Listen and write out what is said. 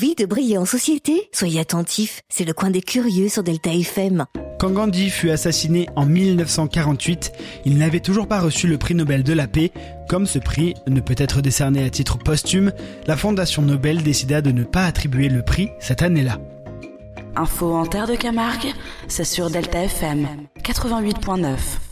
envie de briller en société? Soyez attentifs, c'est le coin des curieux sur Delta FM. Quand Gandhi fut assassiné en 1948, il n'avait toujours pas reçu le prix Nobel de la paix. Comme ce prix ne peut être décerné à titre posthume, la Fondation Nobel décida de ne pas attribuer le prix cette année-là. Info en Terre de Camargue, c'est sur Delta FM 88.9.